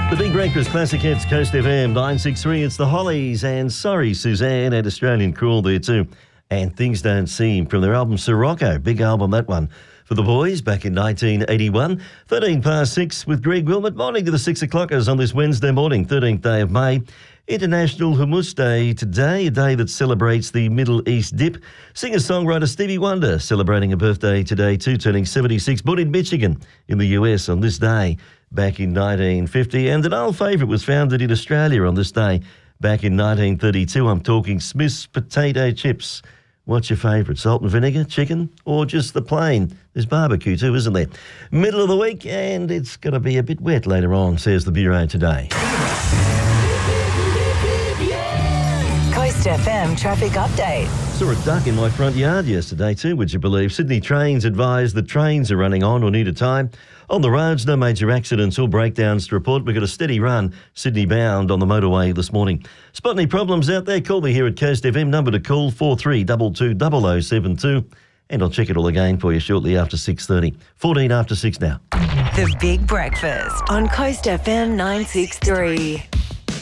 The Big Breakfast Classic Hits, Coast FM 963. It's the Hollies and Sorry Suzanne and Australian Cruel there too. And Things Don't Seem from their album Sirocco. Big album, that one. For the boys back in 1981. 13 past 6 with Greg Wilmot. Morning to the 6 o'clockers on this Wednesday morning, 13th day of May. International Hummus Day today, a day that celebrates the Middle East dip. Singer-songwriter Stevie Wonder celebrating a birthday today too, turning 76. Born in Michigan in the US on this day back in 1950. And an old favourite was founded in Australia on this day back in 1932. I'm talking Smith's Potato Chips. What's your favourite? Salt and vinegar, chicken, or just the plain? There's barbecue too, isn't there? Middle of the week, and it's going to be a bit wet later on, says the Bureau today. Coast FM traffic update. Saw a duck in my front yard yesterday too, would you believe? Sydney Trains advised that trains are running on or near to time. On the roads, no major accidents or breakdowns to report. We've got a steady run, Sydney bound on the motorway this morning. Spot any problems out there? Call me here at Coast FM. Number to call 4322 0072. And I'll check it all again for you shortly after 6:30. 14 after 6 now. The Big Breakfast on Coast FM 963.